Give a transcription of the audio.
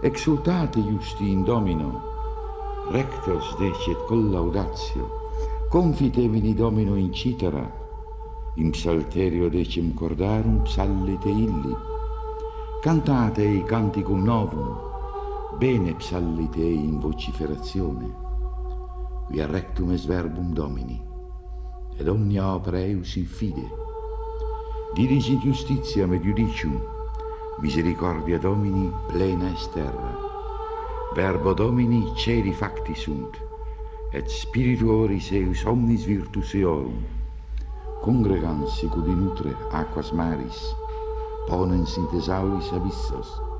exultate iusti in Domino, rectos decet collaudatio, confitemini Domino in citera, in psalterio decim cordarum psallite illi, cantatei canticum novum, bene psallitei in vociferazione, quia rectum est verbum Domini, ed omnia opera eius in fide, dirigit justitiam et judicium, misericordia Domini plena est terra, verbo Domini celi facti sunt, et spiritu oris eius omnis virtus eorum, congregans sicut in utre aquas maris, ponens in thesauris abyssos,